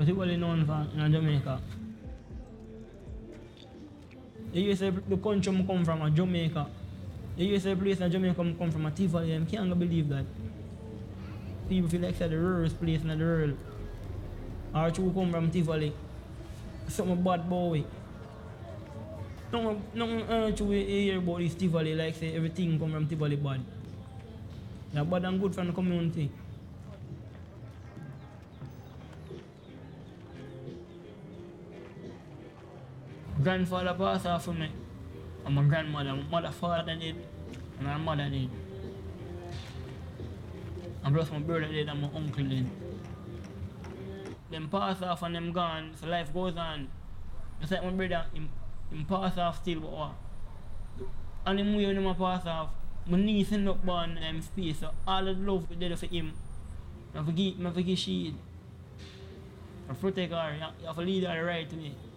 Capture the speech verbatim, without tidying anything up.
But it was known for in Jamaica. The U S A, the country I come from, a Jamaica. The U S A place in Jamaica I come from, a Tivoli. I can't believe that. People feel like it's the rarest place in the world. Or you come from Tivoli. Something bad boy. Nothing, nothing uh, you hear about this Tivoli, like say everything come from Tivoli bad. They're bad and good from the community. Grandfather passed off for me. And my grandmother, my mother father did, and my mother did. And plus my brother did and my uncle did. Them pass off and them gone, so life goes on. Just like my brother, him, him pass off still, but what? And him way when him pass off, my niece end up born in um, space, so all the love we did for him, I forgive, I forgive she. I protect her, you have to lead her the right way.